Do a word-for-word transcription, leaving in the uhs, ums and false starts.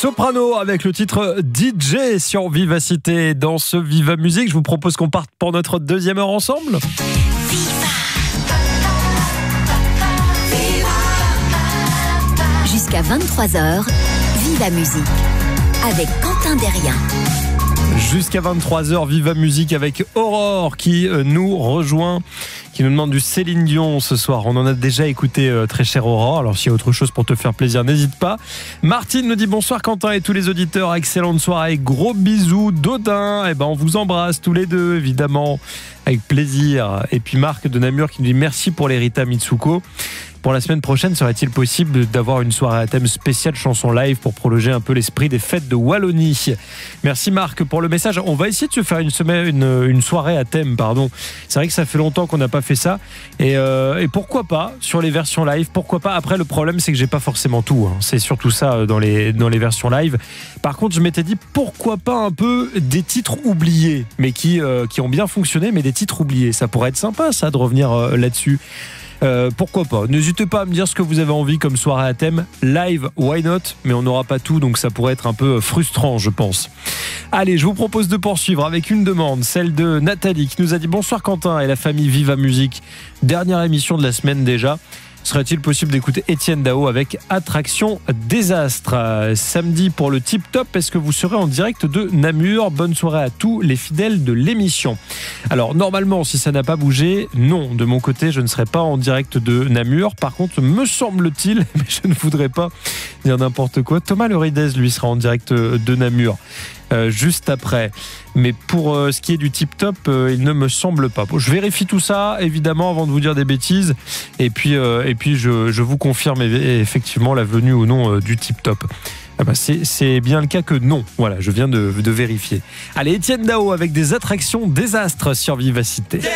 Soprano avec le titre D J sur Vivacité. Dans ce Viva Musique, je vous propose qu'on parte pour notre deuxième heure ensemble. Jusqu'à vingt-trois heures, Viva Musique avec Quentin Derrien. Jusqu'à vingt-trois heures, Viva Musique avec Aurore qui nous rejoint, qui nous demande du Céline Dion ce soir. On en a déjà écouté, euh, très cher Aurore. Alors s'il y a autre chose pour te faire plaisir, n'hésite pas. Martine nous dit bonsoir Quentin et tous les auditeurs. Excellente soirée, gros bisous. Dodin, eh ben on vous embrasse tous les deux évidemment, avec plaisir. Et puis Marc de Namur qui nous dit merci pour les Rita Mitsuko. Pour la semaine prochaine, serait-il possible d'avoir une soirée à thème spécial chanson live pour prolonger un peu l'esprit des fêtes de Wallonie? Merci Marc pour le message. On va essayer de se faire une, semaine, une, une soirée à thème, pardon. C'est vrai que ça fait longtemps qu'on n'a pas fait ça. Et, euh, et pourquoi pas sur les versions live? Pourquoi pas? Après, le problème, c'est que j'ai pas forcément tout. Hein. C'est surtout ça dans les, dans les versions live. Par contre, je m'étais dit pourquoi pas un peu des titres oubliés, mais qui, euh, qui ont bien fonctionné, mais des titres oubliés. Ça pourrait être sympa, ça, de revenir euh, là-dessus. Euh, pourquoi pas? N'hésitez pas à me dire ce que vous avez envie comme soirée à thème. Live, why not? Mais on n'aura pas tout, donc ça pourrait être un peu frustrant, je pense. Allez, je vous propose de poursuivre avec une demande, celle de Nathalie, qui nous a dit bonsoir Quentin et la famille Viva Musique. Dernière émission de la semaine déjà. Serait-il possible d'écouter Étienne Dao avec Attraction Désastre? euh, Samedi pour le Tip Top, est-ce que vous serez en direct de Namur? Bonne soirée à tous les fidèles de l'émission. Alors normalement, si ça n'a pas bougé, non, de mon côté je ne serai pas en direct de Namur. Par contre, me semble-t-il, mais je ne voudrais pas dire n'importe quoi, Thomas Leridez lui sera en direct de Namur Euh, juste après. Mais pour euh, ce qui est du Tip Top, euh, il ne me semble pas. Bon, je vérifie tout ça, évidemment, avant de vous dire des bêtises. Et puis, euh, et puis je, je vous confirme effectivement la venue ou non euh, du Tip Top. Ah bah c'est, c'est bien le cas que non. Voilà, je viens de, de vérifier. Allez, Étienne Dao avec des attractions désastres sur Vivacité.